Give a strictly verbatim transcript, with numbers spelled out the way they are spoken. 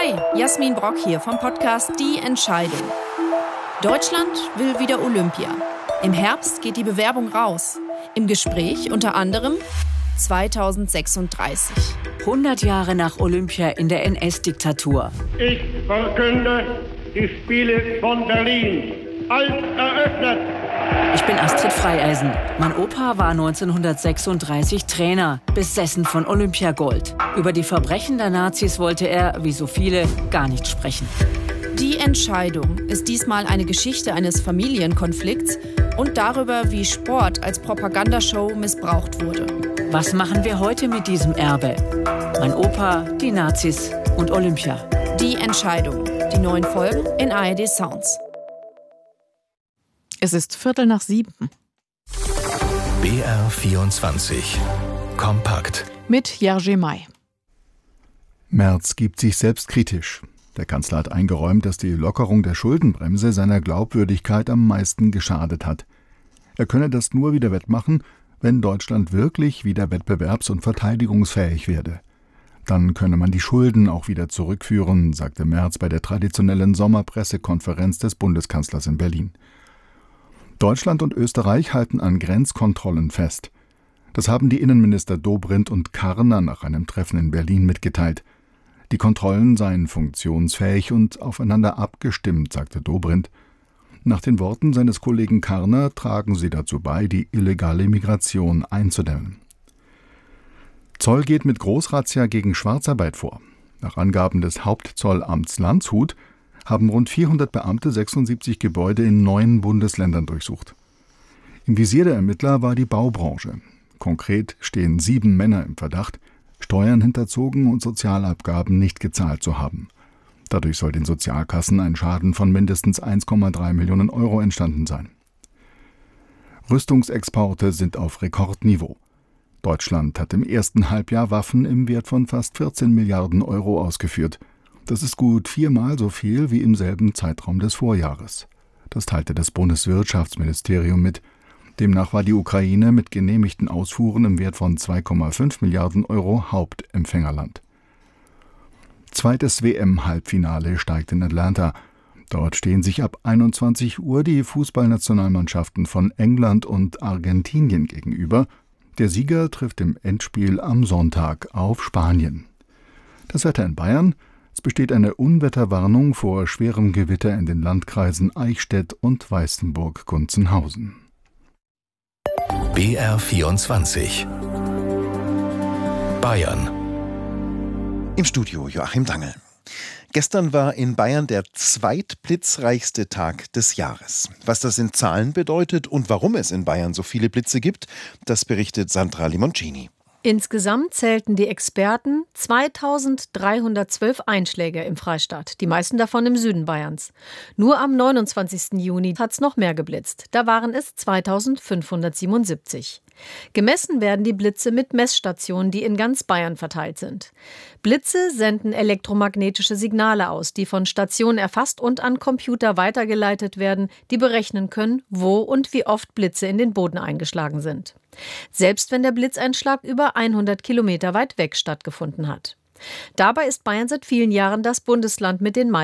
Hi, Jasmin Brock hier vom Podcast Die Entscheidung. Deutschland will wieder Olympia. Im Herbst geht die Bewerbung raus. Im Gespräch unter anderem zweitausendsechsunddreißig. hundert Jahre nach Olympia in der N S-Diktatur. Ich verkünde die Spiele von Berlin als eröffnet. Ich bin Astrid Freieisen. Mein Opa war neunzehnhundertsechsunddreißig Trainer, besessen von Olympiagold. Über die Verbrechen der Nazis wollte er, wie so viele, gar nicht sprechen. Die Entscheidung ist diesmal eine Geschichte eines Familienkonflikts und darüber, wie Sport als Propagandashow missbraucht wurde. Was machen wir heute mit diesem Erbe? Mein Opa, die Nazis und Olympia. Die Entscheidung. Die neuen Folgen in A R D Sounds. Es ist Viertel nach sieben. B R vierundzwanzig. Kompakt. Mit Jerzy May. Merz gibt sich selbst kritisch. Der Kanzler hat eingeräumt, dass die Lockerung der Schuldenbremse seiner Glaubwürdigkeit am meisten geschadet hat. Er könne das nur wieder wettmachen, wenn Deutschland wirklich wieder wettbewerbs- und verteidigungsfähig werde. Dann könne man die Schulden auch wieder zurückführen, sagte Merz bei der traditionellen Sommerpressekonferenz des Bundeskanzlers in Berlin. Deutschland und Österreich halten an Grenzkontrollen fest. Das haben die Innenminister Dobrindt und Karner nach einem Treffen in Berlin mitgeteilt. Die Kontrollen seien funktionsfähig und aufeinander abgestimmt, sagte Dobrindt. Nach den Worten seines Kollegen Karner tragen sie dazu bei, die illegale Migration einzudämmen. Zoll geht mit Großrazzia gegen Schwarzarbeit vor. Nach Angaben des Hauptzollamts Landshut haben rund vierhundert Beamte sechsundsiebzig Gebäude in neun Bundesländern durchsucht. Im Visier der Ermittler war die Baubranche. Konkret stehen sieben Männer im Verdacht, Steuern hinterzogen und Sozialabgaben nicht gezahlt zu haben. Dadurch soll den Sozialkassen ein Schaden von mindestens eins Komma drei Millionen Euro entstanden sein. Rüstungsexporte sind auf Rekordniveau. Deutschland hat im ersten Halbjahr Waffen im Wert von fast vierzehn Milliarden Euro ausgeführt. Das ist gut viermal so viel wie im selben Zeitraum des Vorjahres. Das teilte das Bundeswirtschaftsministerium mit. Demnach war die Ukraine mit genehmigten Ausfuhren im Wert von zwei Komma fünf Milliarden Euro Hauptempfängerland. Zweites W M-Halbfinale steigt in Atlanta. Dort stehen sich ab einundzwanzig Uhr die Fußballnationalmannschaften von England und Argentinien gegenüber. Der Sieger trifft im Endspiel am Sonntag auf Spanien. Das Wetter in Bayern: Es besteht eine Unwetterwarnung vor schwerem Gewitter in den Landkreisen Eichstätt und Weißenburg-Gunzenhausen. B R vierundzwanzig. Bayern. Im Studio Joachim Dangel. Gestern war in Bayern der zweitblitzreichste Tag des Jahres. Was das in Zahlen bedeutet und warum es in Bayern so viele Blitze gibt, das berichtet Sandra Limoncini. Insgesamt zählten die Experten zweitausenddreihundertzwölf Einschläge im Freistaat, die meisten davon im Süden Bayerns. Nur am neunundzwanzigsten Juni hat es noch mehr geblitzt, da waren es zweitausendfünfhundertsiebenundsiebzig. Gemessen werden die Blitze mit Messstationen, die in ganz Bayern verteilt sind. Blitze senden elektromagnetische Signale aus, die von Stationen erfasst und an Computer weitergeleitet werden, die berechnen können, wo und wie oft Blitze in den Boden eingeschlagen sind. Selbst wenn der Blitzeinschlag über hundert Kilometer weit weg stattgefunden hat. Dabei ist Bayern seit vielen Jahren das Bundesland mit den meisten